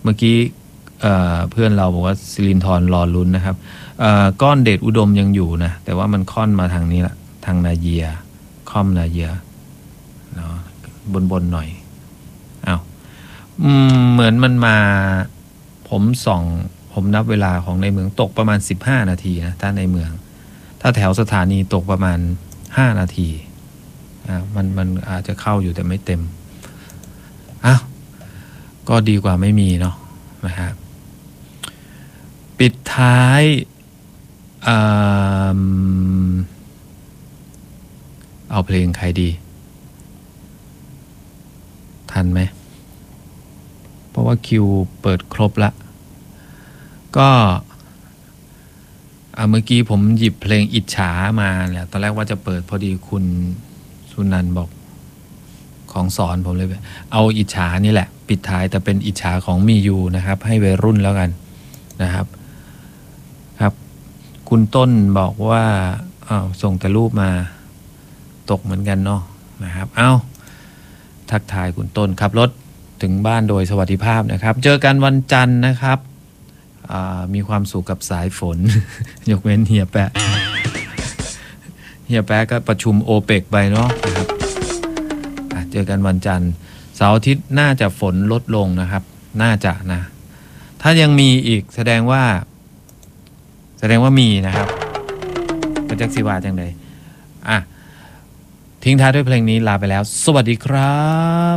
เมื่อกี้เพื่อนเราบอกว่าสิรินธรรอลุ้นนะครับก้อนเดชอุดมยังอยู่นะแต่ว่ามันค่อนมาทางนี้ละทางนาเยียค่อมนาเยียเนาะบนหน่อยอ้าวเหมือนมันมาผมนับเวลาของในเมืองตกประมาณ15 นาทีนะถ้าในเมืองถ้าแถวสถานีตกประมาณ5 นาทีมันอาจจะเข้าอยู่แต่ไม่เต็มอ้าวก็ดีกว่าไม่มีเนาะนะครับปิดท้ายเอาเพลงใครดีทันไหมเพราะว่าคิวเปิดครบละก็เมื่อกี้ผมหยิบเพลงอิจฉามาแหละตอนแรกว่าจะเปิดพอดีคุณสุนันท์บอกของสอนผมเลยเอาอิจฉานี่แหละปิดท้ายแต่เป็นอิจฉาของมียูนะครับให้วัยรุ่นแล้วกันนะครับครับคุณต้นบอกว่าส่งแต่รูปมาตกเหมือนกันเนาะนะครับทักทายคุณต้นขับรถถึงบ้านโดยสวัสดิภาพนะครับเจอกันวันจันทร์นะครับมีความสุขกับสายฝน ยกเว้นเฮียแปะก็ประชุมโอเปกไปเนาะนะครับเจอกันวันจันทร์เสาร์อาทิตย์น่าจะฝนลดลงนะครับน่าจะนะถ้ายังมีอีกแสดงว่ามีนะครับก็จักสิวาจังใดทิ้งท้ายด้วยเพลงนี้ลาไปแล้วสวัสดีครับ